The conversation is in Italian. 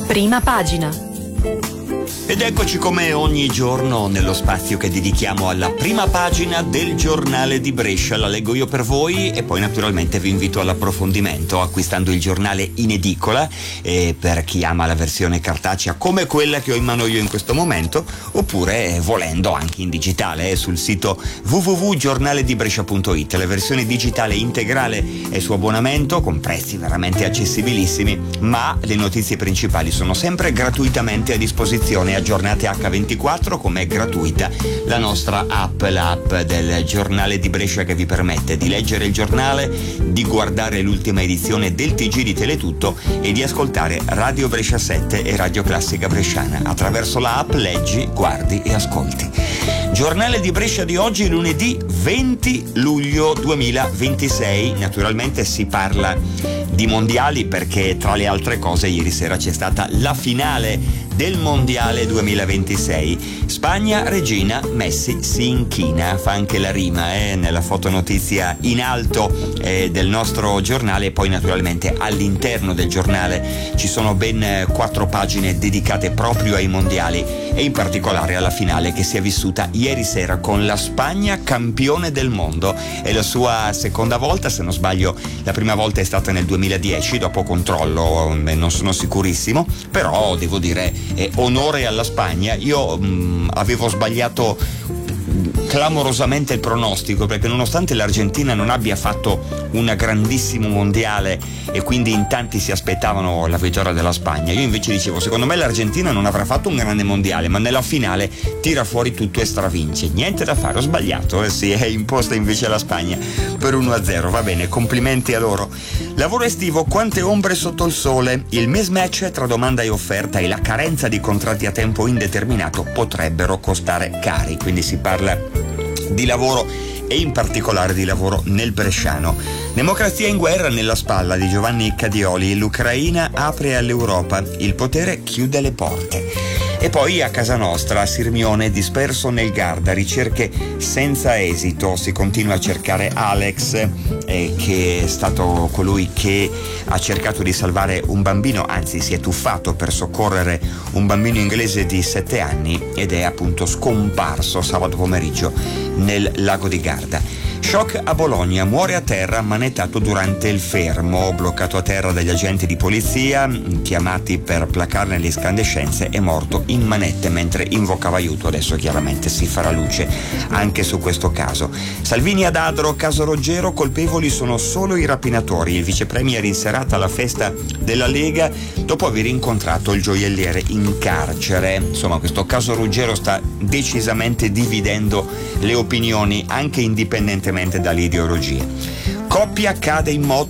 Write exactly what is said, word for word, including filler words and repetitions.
Prima pagina. Ed eccoci come ogni giorno nello spazio che dedichiamo alla prima pagina del giornale di Brescia. La leggo io per voi e poi naturalmente vi invito all'approfondimento acquistando il giornale in edicola, eh, per chi ama la versione cartacea come quella che ho in mano io in questo momento, oppure eh, volendo anche in digitale eh, sul sito w w w punto giornale di brescia punto it. La versione digitale integrale è su abbonamento con prezzi veramente accessibilissimi, ma le notizie principali sono sempre gratuitamente a disposizione, aggiornate acca ventiquattro, come è gratuita la nostra app, l'app del giornale di Brescia, che vi permette di leggere il giornale, di guardare l'ultima edizione del T G di Teletutto e di ascoltare Radio Brescia sette e Radio Classica Bresciana. Attraverso la app leggi, guardi e ascolti. Giornale di Brescia di oggi, lunedì venti luglio duemilaventisei. Naturalmente si parla di mondiali perché, tra le altre cose, ieri sera c'è stata la finale del mondiale duemilaventisei. Spagna regina, Messi si inchina, fa anche la rima eh, nella fotonotizia in alto eh, del nostro giornale. Poi naturalmente all'interno del giornale ci sono ben quattro pagine dedicate proprio ai mondiali e in particolare alla finale che si è vissuta ieri sera con la Spagna campione del mondo. È la sua seconda volta, se non sbaglio la prima volta è stata nel duemiladieci, dopo controllo, non sono sicurissimo, però devo dire eh, onore alla Spagna. Io mh, avevo sbagliato clamorosamente il pronostico, perché nonostante l'Argentina non abbia fatto un grandissimo mondiale e quindi in tanti si aspettavano la vittoria della Spagna, io invece dicevo secondo me l'Argentina non avrà fatto un grande mondiale, ma nella finale tira fuori tutto e stravince. Niente da fare, ho sbagliato, eh, si è imposta invece la Spagna per uno a zero. Va bene, complimenti a loro. Lavoro estivo, quante ombre sotto il sole. Il mismatch tra domanda e offerta e la carenza di contratti a tempo indeterminato potrebbero costare cari, quindi si parla di lavoro e in particolare di lavoro nel bresciano. Democrazia in guerra nella spalla di Giovanni Cadioli. L'Ucraina apre all'Europa, il potere chiude le porte. E poi a casa nostra, a Sirmione, disperso nel Garda, ricerche senza esito. Si continua a cercare Alex, eh, che è stato colui che ha cercato di salvare un bambino, anzi si è tuffato per soccorrere un bambino inglese di sette anni ed è appunto scomparso sabato pomeriggio nel lago di Garda. Shock a Bologna, muore a terra manettato durante il fermo, bloccato a terra dagli agenti di polizia chiamati per placarne le incandescenze, è morto in manette mentre invocava aiuto. Adesso chiaramente si farà luce anche su questo caso. Salvini ad Adro, caso Roggero, colpevoli sono solo i rapinatori. Il vice premier in serata alla festa della Lega dopo aver incontrato il gioielliere in carcere. Insomma, questo caso Ruggero sta decisamente dividendo le opinioni anche indipendentemente dalle ideologie. Coppia cade in moto